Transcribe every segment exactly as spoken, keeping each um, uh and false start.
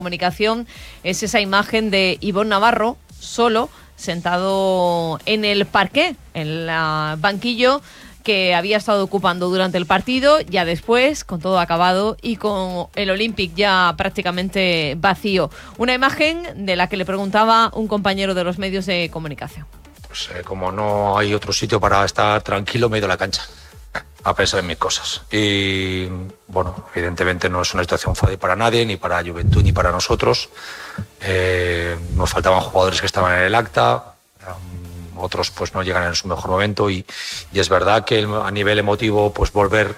Comunicación es esa imagen de Ivonne Navarro solo sentado en el parqué, en el banquillo que había estado ocupando durante el partido, ya después, con todo acabado y con el Olympic ya prácticamente vacío. Una imagen de la que le preguntaba un compañero de los medios de comunicación. Pues eh, como no hay otro sitio para estar tranquilo, me he ido a la cancha a pensar en mis cosas. Y bueno, evidentemente no es una situación fácil para nadie, ni para Juventud ni para nosotros. Eh, nos faltaban jugadores que estaban en el acta, um, otros pues no llegan en su mejor momento y, y es verdad que a nivel emotivo pues volver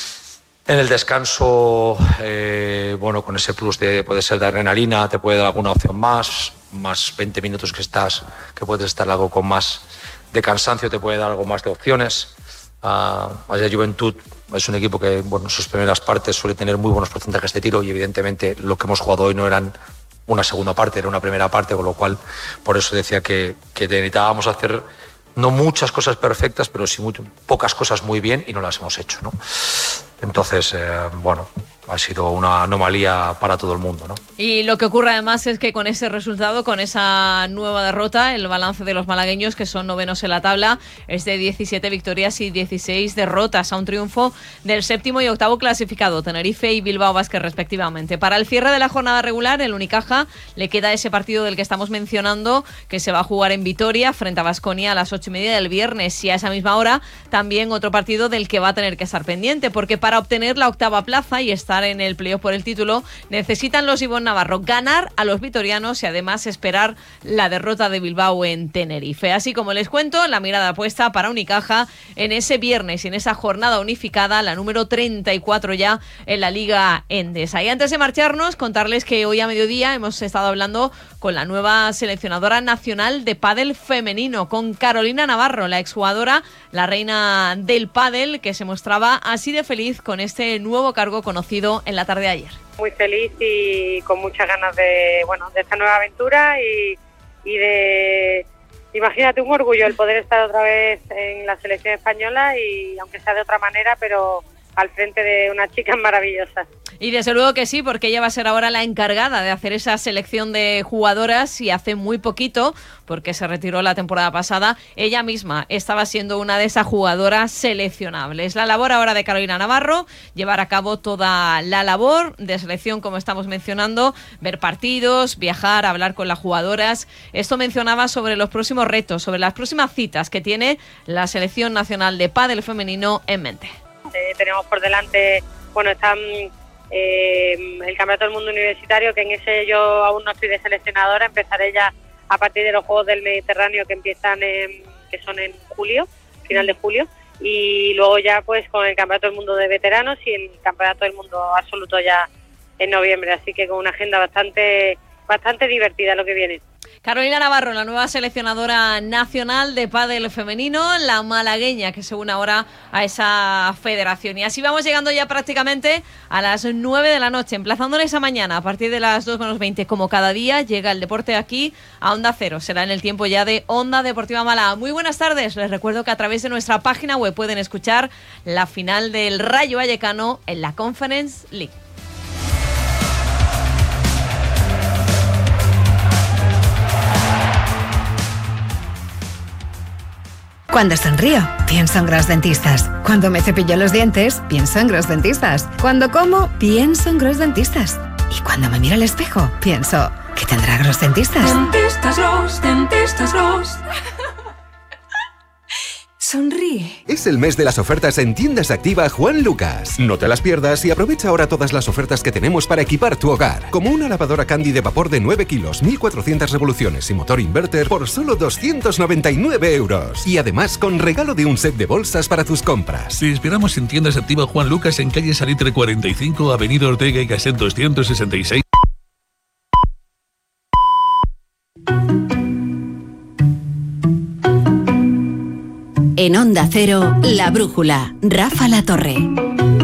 en el descanso, eh, bueno, con ese plus de puede ser de adrenalina, te puede dar alguna opción más, más veinte minutos que estás, que puedes estar algo con más de cansancio, te puede dar algo más de opciones. Uh, Allá Juventud es un equipo que bueno, en sus primeras partes suele tener muy buenos porcentajes de tiro y evidentemente lo que hemos jugado hoy no eran una segunda parte, era una primera parte, con lo cual por eso decía que, que necesitábamos hacer no muchas cosas perfectas, pero sí muy, pocas cosas muy bien y no las hemos hecho, ¿no? Entonces, eh, bueno, ha sido una anomalía para todo el mundo, ¿no? Y lo que ocurre además es que con ese resultado, con esa nueva derrota, el balance de los malagueños, que son novenos en la tabla, es de diecisiete victorias y dieciséis derrotas, a un triunfo del séptimo y octavo clasificado, Tenerife y Bilbao Basket respectivamente. Para el cierre de la jornada regular, el Unicaja le queda ese partido del que estamos mencionando, que se va a jugar en Vitoria frente a Baskonia a las ocho y media del viernes, y a esa misma hora también otro partido del que va a tener que estar pendiente, porque para obtener la octava plaza y estar en el playoff por el título, necesitan los Ivonne Navarro ganar a los vitorianos y además esperar la derrota de Bilbao en Tenerife. Así como les cuento, la mirada puesta para Unicaja en ese viernes y en esa jornada unificada, la número treinta y cuatro ya en la Liga Endesa. Y antes de marcharnos, contarles que hoy a mediodía hemos estado hablando con la nueva seleccionadora nacional de pádel femenino, con Carolina Navarro, la exjugadora, la reina del pádel, que se mostraba así de feliz con este nuevo cargo conocido en la tarde de ayer. Muy feliz y con muchas ganas de, bueno, de esta nueva aventura y, y de, imagínate, un orgullo el poder estar otra vez en la selección española y aunque sea de otra manera, pero al frente de unas chicas maravillosas. Y desde luego que sí, porque ella va a ser ahora la encargada de hacer esa selección de jugadoras y hace muy poquito, porque se retiró la temporada pasada, ella misma estaba siendo una de esas jugadoras seleccionables. La labor ahora de Carolina Navarro, llevar a cabo toda la labor de selección, como estamos mencionando, ver partidos, viajar, hablar con las jugadoras. Esto mencionaba sobre los próximos retos, sobre las próximas citas que tiene la selección nacional de pádel femenino en mente. Eh, tenemos por delante, bueno, están eh, el Campeonato del Mundo Universitario, que en ese yo aún no estoy de seleccionadora, empezaré ya a partir de los Juegos del Mediterráneo que empiezan en, que son en julio, final de julio, y luego ya pues con el Campeonato del Mundo de Veteranos y el Campeonato del Mundo Absoluto ya en noviembre, así que con una agenda bastante, bastante divertida lo que viene. Carolina Navarro, la nueva seleccionadora nacional de pádel femenino, la malagueña que se une ahora a esa federación. Y así vamos llegando ya prácticamente a las nueve de la noche, emplazándoles esa mañana a partir de las dos menos veinte, como cada día, llega el deporte aquí a Onda Cero. Será en el tiempo ya de Onda Deportiva Málaga. Muy buenas tardes. Les recuerdo que a través de nuestra página web pueden escuchar la final del Rayo Vallecano en la Conference League. Cuando sonrío, pienso en Gros Dentistas. Cuando me cepillo los dientes, pienso en Gros Dentistas. Cuando como, pienso en Gros Dentistas. Y cuando me miro al espejo, pienso, ¿qué tendrá Gros Dentistas? Dentistas Gros, Dentistas Gros. Sonríe. Es el mes de las ofertas en Tiendas Activa Juan Lucas. No te las pierdas y aprovecha ahora todas las ofertas que tenemos para equipar tu hogar. Como una lavadora Candy de vapor de nueve kilos, mil cuatrocientas revoluciones y motor inverter por solo doscientos noventa y nueve euros. Y además con regalo de un set de bolsas para tus compras. Te esperamos en Tiendas Activa Juan Lucas en calle Salitre cuarenta y cinco, avenida Ortega y Gasset doscientos sesenta y seis. En Onda Cero, La Brújula, Rafa La Torre.